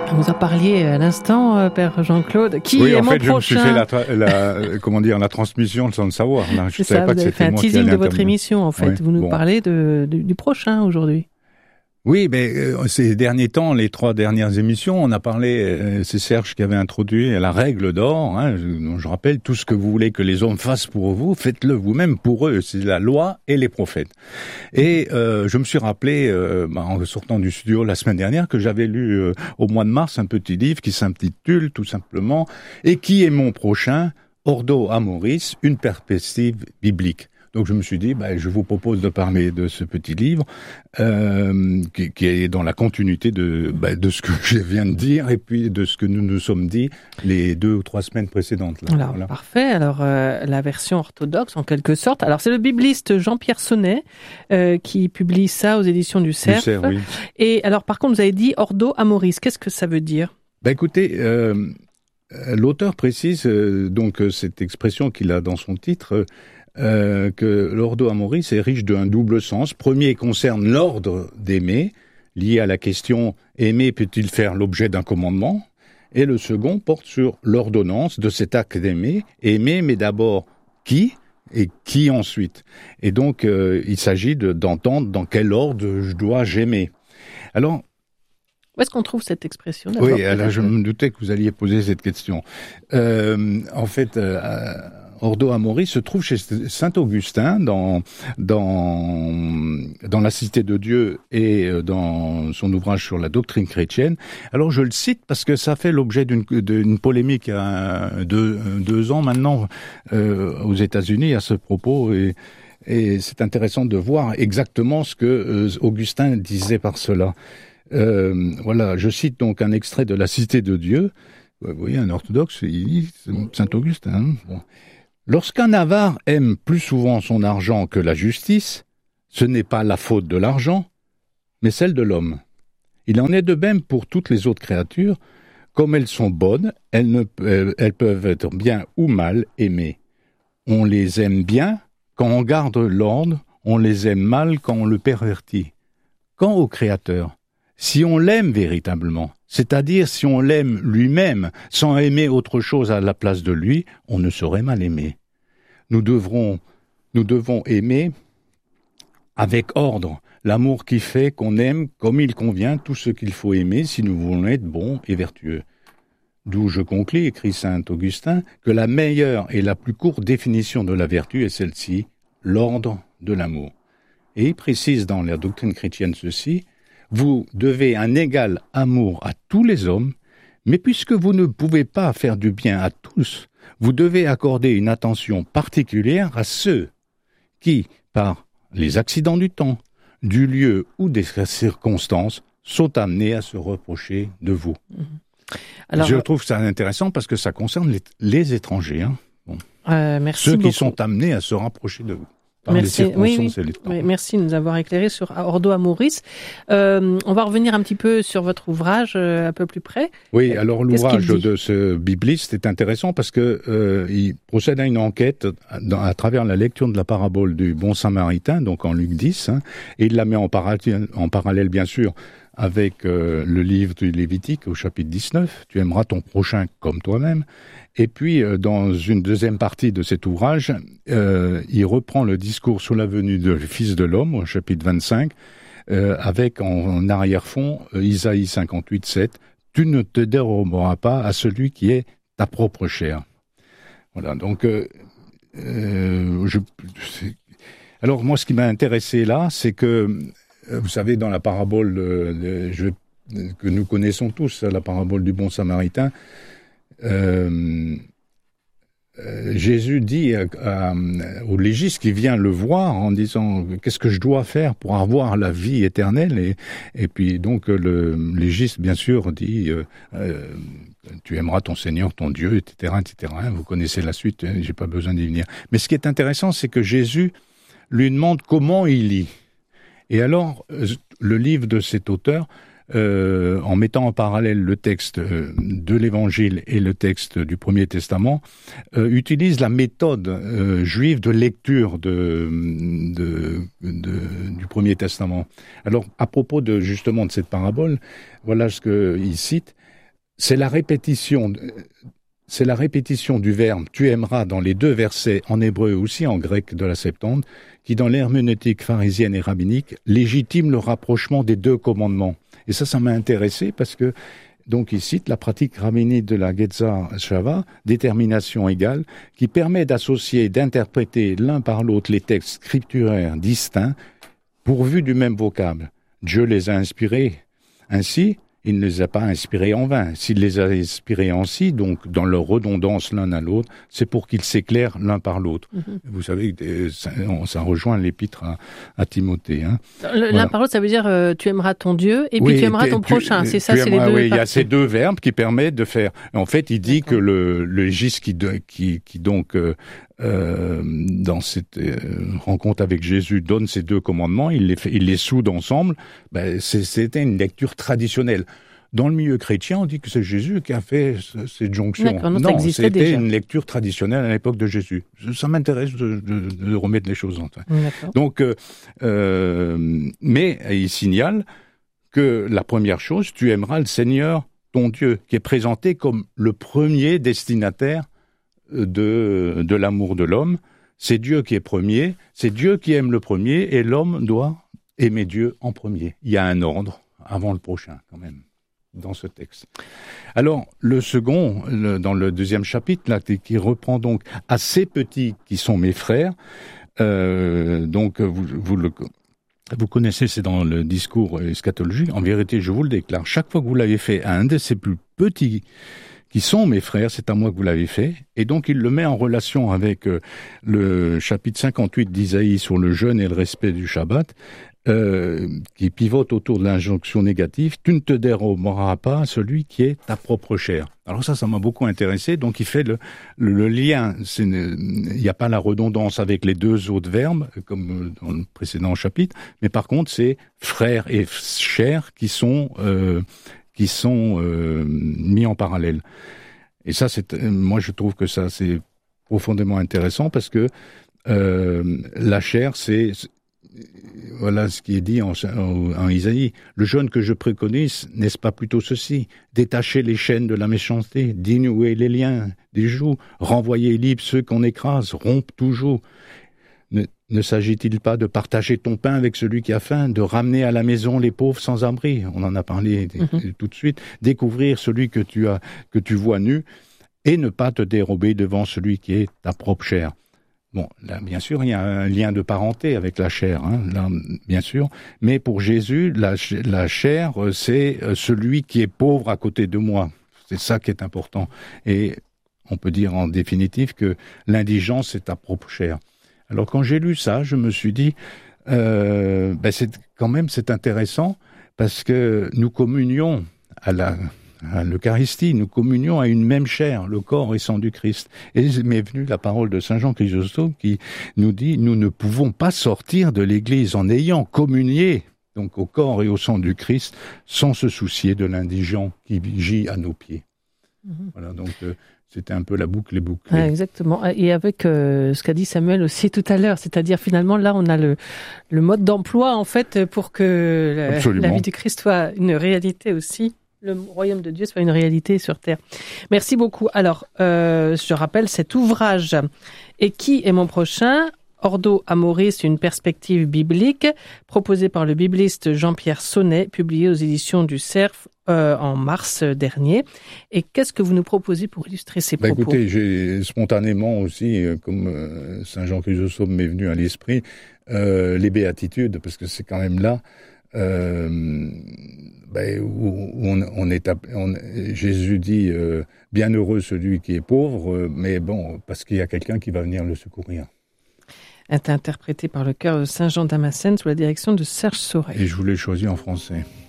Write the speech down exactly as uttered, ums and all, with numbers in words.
Vous en parliez à l'instant, euh, Père Jean-Claude. Qui oui, est en mon fait, prochain? je me suis fait la, tra- la, comment dire, la transmission sans le savoir. Là, je C'est savais ça, pas vous que avez c'était fait un moi qui teasing allais de votre intervenir. émission, en fait. Oui, Vous nous bon. parlez de, de, du prochain aujourd'hui. Oui, mais euh, ces derniers temps, les trois dernières émissions, on a parlé, euh, c'est Serge qui avait introduit la règle d'or. Hein, je, je rappelle, tout ce que vous voulez que les hommes fassent pour vous, faites-le vous-même pour eux. C'est la loi et les prophètes. Et euh, je me suis rappelé, euh, bah, en sortant du studio la semaine dernière, que j'avais lu euh, au mois de mars un petit livre qui s'intitule tout simplement « Et qui est mon prochain ? Ordo Amoris, une perspective biblique ». Donc je me suis dit, bah, je vous propose de parler de ce petit livre euh, qui, qui est dans la continuité de, bah, de ce que je viens de dire et puis de ce que nous nous sommes dit les deux ou trois semaines précédentes. Là. Alors, voilà. Parfait. Alors, euh, la version orthodoxe, en quelque sorte. Alors, c'est le bibliste Jean-Pierre Sonnet euh, qui publie ça aux éditions du Cerf. Du Cerf, oui. Et alors, par contre, vous avez dit Ordo Amoris. Qu'est-ce que ça veut dire ? Bah, écoutez, euh, l'auteur précise euh, donc cette expression qu'il a dans son titre. Euh, Euh, que l'ordo amoris est riche d'un double sens. Premier concerne l'ordre d'aimer, lié à la question « aimer peut-il faire l'objet d'un commandement ?» Et le second porte sur l'ordonnance de cet acte d'aimer. Aimer, mais d'abord qui et qui ensuite. Et donc, euh, il s'agit de, d'entendre dans quel ordre je dois j'aimer. Alors, où est-ce qu'on trouve cette expression d'abord? Oui, alors je me doutais que vous alliez poser cette question. Euh, en fait, euh, Ordo Amoris se trouve chez saint Augustin dans dans dans la Cité de Dieu et dans son ouvrage sur la doctrine chrétienne. Alors je le cite parce que ça fait l'objet d'une d'une polémique il y a deux, deux ans maintenant euh, aux États-Unis à ce propos et et c'est intéressant de voir exactement ce que euh, Augustin disait par cela. Euh, voilà, je cite donc un extrait de la Cité de Dieu. Vous voyez, un orthodoxe, il dit saint Augustin. Hein, bon. Lorsqu'un avare aime plus souvent son argent que la justice, ce n'est pas la faute de l'argent, mais celle de l'homme. Il en est de même pour toutes les autres créatures. Comme elles sont bonnes, elles, ne, elles peuvent être bien ou mal aimées. On les aime bien quand on garde l'ordre, on les aime mal quand on le pervertit. Quant au Créateur, si on l'aime véritablement, c'est-à-dire si on l'aime lui-même, sans aimer autre chose à la place de lui, on ne saurait mal aimer. Nous devrons, nous devons aimer avec ordre, l'amour qui fait qu'on aime comme il convient tout ce qu'il faut aimer si nous voulons être bons et vertueux. D'où je conclus, écrit saint Augustin, que la meilleure et la plus courte définition de la vertu est celle-ci, l'ordre de l'amour. Et il précise dans la doctrine chrétienne ceci, vous devez un égal amour à tous les hommes, mais puisque vous ne pouvez pas faire du bien à tous, vous devez accorder une attention particulière à ceux qui, par les accidents du temps, du lieu ou des circonstances, sont amenés à se reprocher de vous. Alors, je trouve ça intéressant parce que ça concerne les, les étrangers. Hein. Bon. Euh, merci ceux beaucoup. qui sont amenés à se rapprocher de vous. Merci. Oui, oui. oui, merci de nous avoir éclairé sur Ordo Amoris. Euh, on va revenir un petit peu sur votre ouvrage euh, un peu plus près. Oui, alors l'ouvrage de ce bibliste est intéressant parce que euh, il procède à une enquête dans, à travers la lecture de la parabole du bon samaritain, donc en Luc dix, hein, et il la met en parallèle, en parallèle bien sûr avec euh, le livre du Lévitique au chapitre dix-neuf, tu aimeras ton prochain comme toi-même. Et puis, euh, dans une deuxième partie de cet ouvrage, euh, il reprend le discours sur la venue du Fils de l'homme, au chapitre vingt-cinq, euh, avec en, en arrière-fond euh, Isaïe cinquante-huit, sept, « Tu ne te déroberas pas à celui qui est ta propre chair ». Voilà, donc... Euh, euh, je, alors, moi, ce qui m'a intéressé là, c'est que, euh, vous savez, dans la parabole euh, de, je, que nous connaissons tous, la parabole du bon samaritain, Euh, euh, Jésus dit à, à, au légiste qui vient le voir en disant « Qu'est-ce que je dois faire pour avoir la vie éternelle ?» et, et puis donc le légiste, bien sûr, dit euh, euh, « Tu aimeras ton Seigneur, ton Dieu, et cetera et cetera » Vous connaissez la suite, hein, j'ai pas besoin d'y venir. Mais ce qui est intéressant, c'est que Jésus lui demande comment il lit. Et alors, le livre de cet auteur, Euh, en mettant en parallèle le texte euh, de l'Évangile et le texte du Premier Testament, euh, utilise la méthode euh, juive de lecture de, de, de, du Premier Testament. Alors, à propos de justement de cette parabole, voilà ce qu'il cite. c'est la répétition, c'est la répétition du verbe « tu aimeras » dans les deux versets, en hébreu aussi en grec de la Septante, qui dans l'herméneutique pharisienne et rabbinique légitime le rapprochement des deux commandements. Et ça, ça m'a intéressé parce que donc il cite la pratique rabbinique de la Getzah Shava, détermination égale, qui permet d'associer et d'interpréter l'un par l'autre les textes scripturaires distincts, pourvus du même vocable. Dieu les a inspirés ainsi, il ne les a pas inspirés en vain. S'il les a inspirés ainsi, donc dans leur redondance l'un à l'autre, c'est pour qu'ils s'éclairent l'un par l'autre. Mm-hmm. Vous savez, ça, ça rejoint l'épître à, à Timothée. Hein. L'un voilà. par l'autre, ça veut dire euh, tu aimeras ton Dieu et puis oui, tu aimeras ton tu, prochain. C'est ça, c'est aimeras, les deux. Oui, il y a ces deux verbes qui permettent de faire. En fait, il dit D'accord. que le, le légiste qui, qui, qui donc euh, euh, dans cette euh, rencontre avec Jésus donne ces deux commandements, il les, fait, il les soude ensemble. Ben, c'est, c'était une lecture traditionnelle. Dans le milieu chrétien, on dit que c'est Jésus qui a fait cette jonction. D'accord, non, non c'était déjà. une lecture traditionnelle à l'époque de Jésus. Ça m'intéresse de, de, de remettre les choses en temps. Donc, euh, euh, mais il signale que la première chose, tu aimeras le Seigneur, ton Dieu, qui est présenté comme le premier destinataire de, de l'amour de l'homme. C'est Dieu qui est premier, c'est Dieu qui aime le premier, et l'homme doit aimer Dieu en premier. Il y a un ordre avant le prochain, quand même, dans ce texte. Alors, le second, le, dans le deuxième chapitre, là, qui reprend donc « à ces petits qui sont mes frères euh, », donc vous, vous le... Vous connaissez, c'est dans le discours eschatologique. En vérité, je vous le déclare, chaque fois que vous l'avez fait à un de ces plus petits qui sont mes frères, c'est à moi que vous l'avez fait. Et donc, il le met en relation avec euh, le chapitre cinquante-huit d'Isaïe sur le jeûne et le respect du Shabbat, euh, qui pivote autour de l'injonction négative. Tu ne te déroberas pas à celui qui est ta propre chair. Alors ça, ça m'a beaucoup intéressé. Donc, il fait le, le, le lien. C'est une, il n'y a pas la redondance avec les deux autres verbes, comme dans le précédent chapitre. Mais par contre, c'est frère et chair qui sont... Euh, qui sont euh, mis en parallèle. Et ça, c'est, moi, je trouve que ça, c'est profondément intéressant parce que euh, la chair, c'est, c'est voilà ce qui est dit en, en, en Isaïe. Le jeûne que je préconise, n'est-ce pas plutôt ceci? Détacher les chaînes de la méchanceté, dénouer les liens des jougs, renvoyer libres ceux qu'on écrase, rompre toujours. Ne, ne s'agit-il pas de partager ton pain avec celui qui a faim, de ramener à la maison les pauvres sans abri? On en a parlé mm-hmm. tout de suite. Découvrir celui que tu as, que tu vois nu, et ne pas te dérober devant celui qui est ta propre chair. Bon, là, bien sûr, il y a un lien de parenté avec la chair, hein, là, bien sûr. Mais pour Jésus, la, la chair, c'est celui qui est pauvre à côté de moi. C'est ça qui est important. Et on peut dire en définitive que l'indigence, c'est ta propre chair. Alors quand j'ai lu ça, je me suis dit, euh, ben c'est quand même c'est intéressant parce que nous communions à la à l'Eucharistie, nous communions à une même chair, le corps et sang du Christ. Et il m'est venu la parole de Saint Jean Chrysostome qui nous dit, nous ne pouvons pas sortir de l'Église en ayant communié donc au corps et au sang du Christ sans se soucier de l'indigent qui gît à nos pieds. Mmh. Voilà donc. Euh, C'était un peu la boucle et boucle. Ah, exactement. Et avec euh, ce qu'a dit Samuel aussi tout à l'heure, c'est-à-dire finalement là on a le, le mode d'emploi en fait pour que la, la vie du Christ soit une réalité aussi, le royaume de Dieu soit une réalité sur terre. Merci beaucoup. Alors, euh, je rappelle cet ouvrage « Et qui est mon prochain ?» Ordo Amoris, une perspective biblique, proposé par le bibliste Jean-Pierre Sonnet, publié aux éditions du Cerf euh, en mars dernier. Et qu'est-ce que vous nous proposez pour illustrer ces bah, propos? Écoutez, j'ai spontanément aussi, euh, comme euh, Saint Jean Chrysostome m'est venu à l'esprit, euh, les béatitudes, parce que c'est quand même là euh, bah, où, où on, on est, on, Jésus dit euh, bienheureux celui qui est pauvre, euh, mais bon, parce qu'il y a quelqu'un qui va venir le secourir. Est interprété par le chœur de Saint-Jean Damascène sous la direction de Serge Sauret. Et je vous l'ai choisi en français.